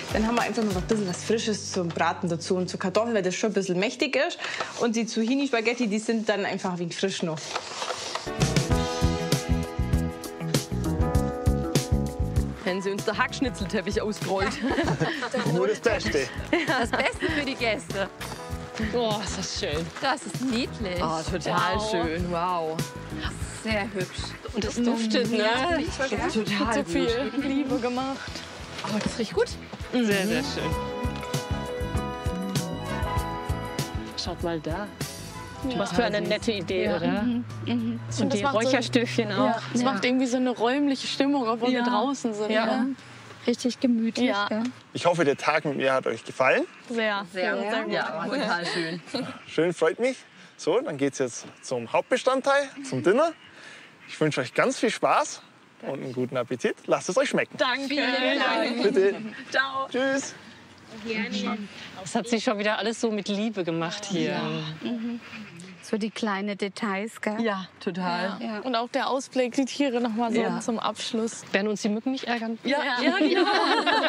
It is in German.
Dann haben wir einfach noch ein bisschen was Frisches zum Braten dazu und zu Kartoffeln, weil das schon ein bisschen mächtig ist. Und die Zucchini-Spaghetti, die sind dann einfach wie frisch noch. Haben sie uns der Hackschnitzelteppich ausgerollt. Nur das Beste. Das Beste für die Gäste. Oh, ist das schön. Das ist niedlich. Oh, total schön. Wow. Sehr hübsch. Und das duftet, ne? Total so viel Liebe gemacht. Aber das riecht gut. Sehr, sehr schön. Schaut mal da. Was für eine nette Idee, oder? Und die Räucherstöfchen auch. Es macht irgendwie so eine räumliche Stimmung, obwohl wir draußen sind. Ja. Richtig gemütlich. Ja. Ich hoffe, der Tag mit mir hat euch gefallen. Sehr. Ja, total schön. Schön, freut mich. So, dann geht es jetzt zum Hauptbestandteil, zum Dinner. Ich wünsche euch ganz viel Spaß und einen guten Appetit. Lasst es euch schmecken. Danke. Vielen Dank. Bitte. Ciao. Tschüss. Das hat sich schon wieder alles so mit Liebe gemacht hier. So die kleinen Details, gell? Ja, total. Ja. Und auch der Ausblick, die Tiere noch mal so zum Abschluss. Werden uns die Mücken nicht ärgern? Ja, genau.